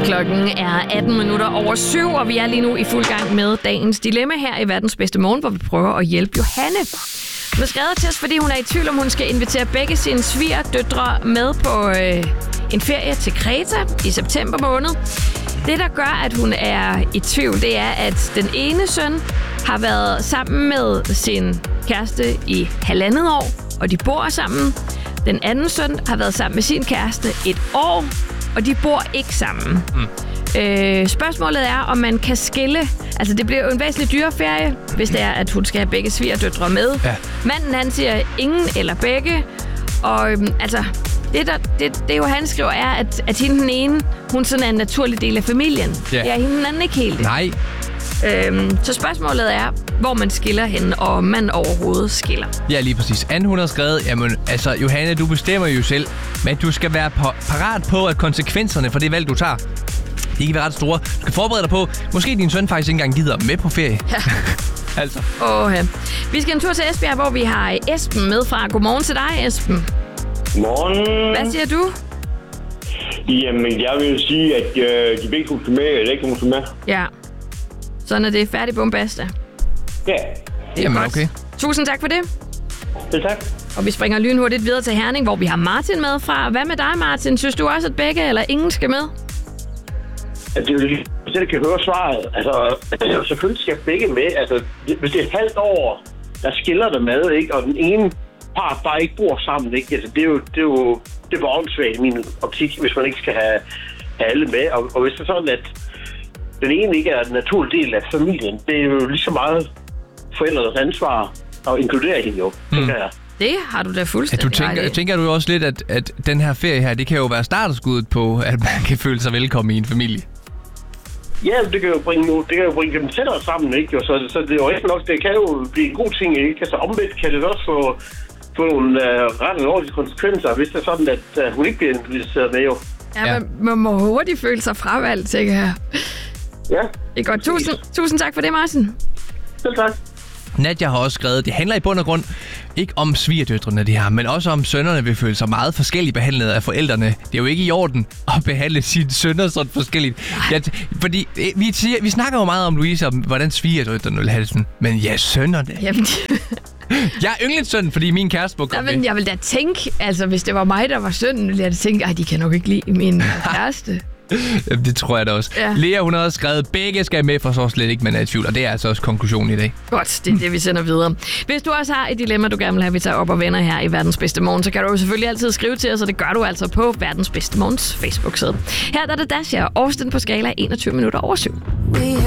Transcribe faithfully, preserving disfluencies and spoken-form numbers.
Klokken er atten minutter over syv, og vi er lige nu i fuld gang med dagens dilemma her i Verdens Bedste Morgen, hvor vi prøver at hjælpe Johanne. Hun har skrevet til os, fordi hun er i tvivl om, hun skal invitere begge sine svigerdøtre med på øh, en ferie til Kreta i september måned. Det, der gør, at hun er i tvivl, det er, at den ene søn har været sammen med sin kæreste i halvandet år, og de bor sammen. Den anden søn har været sammen med sin kæreste et år, og de bor ikke sammen. Mm. Øh, spørgsmålet er, om man kan skille. Altså, det bliver jo en væsentlig dyre ferie, hvis det er, at hun skal have begge svigerdøtre med. Ja. Manden, han siger ingen eller begge. Og øhm, altså, det, der, det, det jo han skriver, er, at, at hende den ene, hun sådan er en naturlig del af familien. Ja. Det er hende den anden ikke helt. Nej. Øhm, så spørgsmålet er, hvor man skiller hende, og om man overhovedet skiller. Ja, lige præcis. Anne, hun har skrevet, jamen, altså, Johanne, du bestemmer jo selv, men du skal være parat på, at konsekvenserne for det valg, du tager, de kan være ret store. Du skal forberede dig på, måske din søn faktisk ikke engang gider med på ferie. Ja. altså. Åh, ja. Vi skal en tur til Esbjerg, hvor vi har Esben med fra. Godmorgen til dig, Esben. Godmorgen. Hvad siger du? Jamen, jeg vil sige, at øh, de begge kunne med, eller ikke kunne med. Ja. Sådan er det. Færdig bombasta. Ja. Jamen, godt. Okay. Tusind tak for det. Det tak. Og vi springer lynhurtigt videre til Herning, hvor vi har Martin med fra. Hvad med dig, Martin? Synes du også, at begge eller ingen skal med? Altså, det er jo lige, hvis jeg kan høre svaret. Altså, selvfølgelig skal begge med. Altså, hvis det er et halvt år, der skiller det med, ikke? Og den ene part bare ikke bor sammen, ikke? Altså, det er jo, det er jo, det er åndssvagt i min optik, hvis man ikke skal have, have alle med. Og, og hvis det er sådan, at den ene ikke er en naturlig del af familien, det er jo lige så meget forældrenes ansvar at inkludere hende jo, mm. tænker jeg. Det har du da fuldstændig. Ja, du tænker, jeg tænker du også lidt, at, at den her ferie her, det kan jo være startskuddet på, at man kan føle sig velkommen i en familie. Ja, det kan jo bringe, det kan jo bringe dem tættere sammen, ikke? Så, så det er jo ikke nok, det kan jo blive en god ting, ikke? Altså omvendt kan det også få, få nogle uh, ret alvorlige konsekvenser, hvis det er sådan, at uh, hun ikke bliver inviteret med, jo. Ja, ja. Man, man må hurtigt føle sig fravalgt, tænker jeg. Ja. Det er godt. Tusind, tusind tak for det, Martin. Selv tak. Nadia har også skrevet, det handler i bund og grund ikke om svigerdøtrene, de har, men også om sønnerne vil føle sig meget forskelligt behandlet af forældrene. Det er jo ikke i orden at behandle sine sønner sådan forskelligt. Ja, fordi vi, siger, vi snakker jo meget om, Louise, om hvordan svigerdøtrene vil have det sådan, men ja, sønnerne. Jamen. Jeg er yndlingssøn, fordi min kæreste må komme. Men jeg vil da tænke, altså hvis det var mig, der var sønnen, ville jeg da tænke, at de kan nok ikke lide min kæreste. Jamen, det tror jeg da også. Ja. Lea, hun har også skrevet, begge skal med, for så slet ikke, man er i tvivl. Og det er altså også konklusionen i dag. Godt, det er det, vi sender videre. Hvis du også har et dilemma, du gerne vil have, vi tager op og vender her i Verdens Bedste Morgen, så kan du jo selvfølgelig altid skrive til os, og det gør du altså på Verdens Bedste Morgens Facebook-side. Her der er det Dasha og Austin på skala enogtyve minutter over syv.